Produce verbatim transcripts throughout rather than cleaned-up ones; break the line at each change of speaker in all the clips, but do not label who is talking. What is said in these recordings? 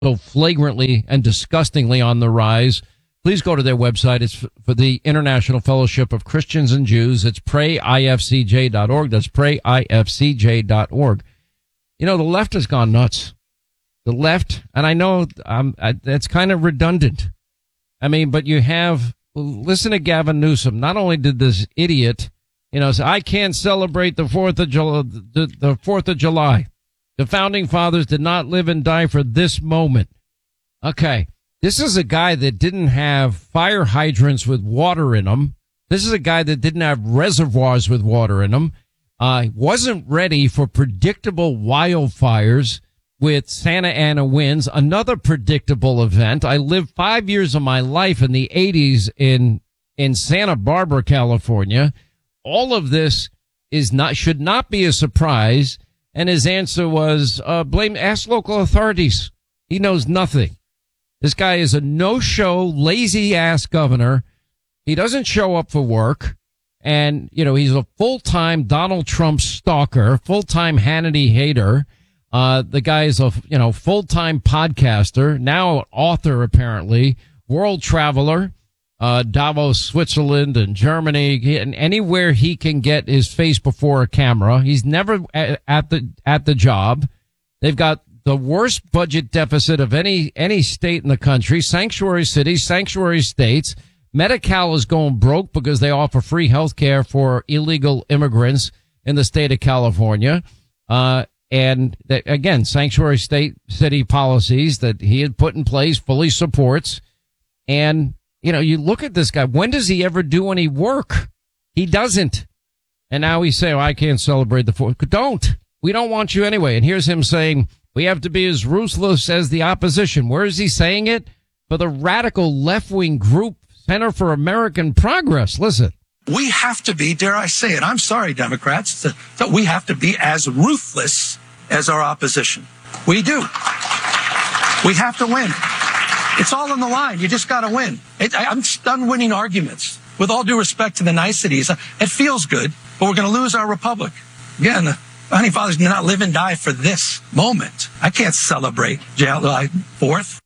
so flagrantly and disgustingly on the rise, please go to their website. It's for the International Fellowship of Christians and Jews. It's pray I F C J dot org. That's pray I F C J dot org. You know, the left has gone nuts. The left, and I know um, I, that's kind of redundant. I mean, but you have, listen to Gavin Newsom. Not only did this idiot, you know, say, I can't celebrate the fourth of July, the, the fourth of July. The founding fathers did not live and die for this moment. Okay. This is a guy that didn't have fire hydrants with water in them. This is a guy that didn't have reservoirs with water in them. Uh, wasn't ready for predictable wildfires with Santa Ana winds, another predictable event. I lived five years of my life in the eighties in, in Santa Barbara, California. All of this is not, should not be a surprise. And his answer was, uh, blame, ask local authorities. He knows nothing. This guy is a no-show, lazy-ass governor. He doesn't show up for work. And, you know, he's a full-time Donald Trump stalker, full-time Hannity hater. Uh, the guy is a, you know, full-time podcaster, now an author, apparently, world traveler, uh, Davos, Switzerland and Germany, he, and anywhere he can get his face before a camera. He's never at, at the, at the job. They've got the worst budget deficit of any, any state in the country, sanctuary cities, sanctuary states. Medi-Cal is going broke because they offer free health care for illegal immigrants in the state of California. Uh, and that, again, sanctuary state city policies that he had put in place fully supports. And, you know, you look at this guy. When does he ever do any work? He doesn't. And now he's saying, oh, I can't celebrate the fourth. Don't. We don't want you anyway. And here's him saying, we have to be as ruthless as the opposition. Where is he saying it? For the radical left-wing group Center for American Progress. Listen.
We have to be, dare I say it, I'm sorry, Democrats, that, that we have to be as ruthless as our opposition. We do. We have to win. It's all on the line. You just got to win. It, I, I'm done winning arguments. With all due respect to the niceties, it feels good, but we're going to lose our republic. Again, the founding fathers did not live and die for this moment. I can't celebrate July fourth.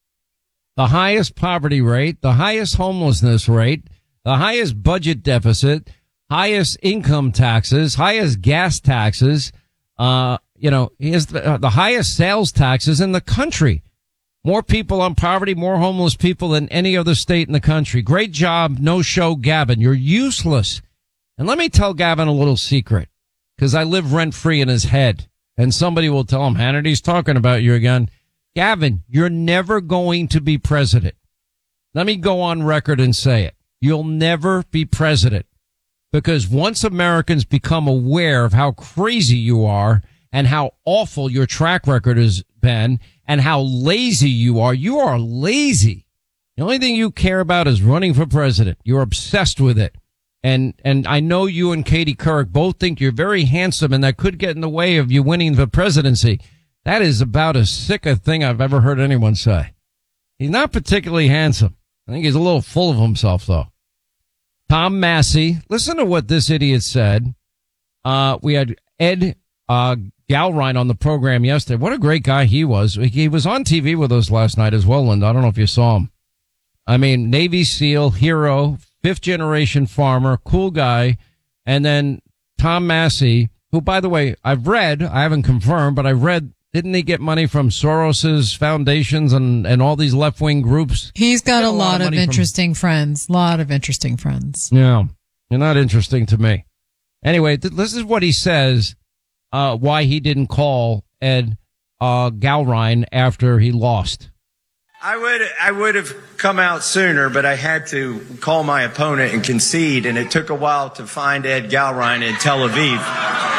The highest poverty rate, the highest homelessness rate, the highest budget deficit, highest income taxes, highest gas taxes, uh, you know, he has the, uh, the highest sales taxes in the country. More people on poverty, more homeless people than any other state in the country. Great job. No show, Gavin. You're useless. And let me tell Gavin a little secret, because I live rent free in his head. And somebody will tell him, Hannity's talking about you again. Gavin, you're never going to be president. Let me go on record and say it. You'll never be president, because once Americans become aware of how crazy you are and how awful your track record has been and how lazy you are, you are lazy. The only thing you care about is running for president. You're obsessed with it. And, and I know you and Katie Couric both think you're very handsome, and that could get in the way of you winning the presidency. That is about as sick a thing I've ever heard anyone say. He's not particularly handsome. I think he's a little full of himself, though. Tom Massey, listen to what this idiot said. Uh, we had Ed, uh, Galrine on the program yesterday. What a great guy he was. He was on T V with us last night as well, Linda. I don't know if you saw him. I mean, Navy SEAL, hero, fifth generation farmer, cool guy. And then Tom Massey, who, by the way, I've read, I haven't confirmed, but I've read, didn't he get money from Soros's foundations and, and all these left-wing groups?
He's got a, a lot, lot of, of interesting
from...
friends. A lot of interesting friends.
Yeah. You're not interesting to me. Anyway, th- this is what he says, uh, why he didn't call Ed, uh, Galrine after he lost.
I would, I would have come out sooner, but I had to call my opponent and concede, and it took a while to find Ed Galrine in Tel Aviv.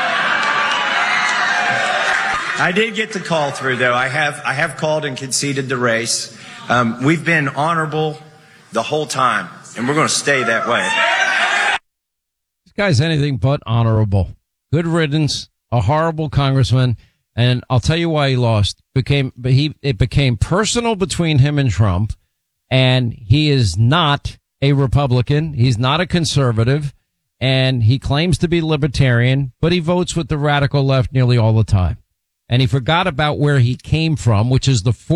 I did get the call through, though. I have I have called and conceded the race. Um, we've been honorable the whole time, and we're going to stay that way.
This guy's anything but honorable. Good riddance, a horrible congressman, and I'll tell you why he lost. Became but he it became personal between him and Trump, and he is not a Republican. He's not a conservative, and he claims to be libertarian, but he votes with the radical left nearly all the time. and he forgot about where he came from, which is the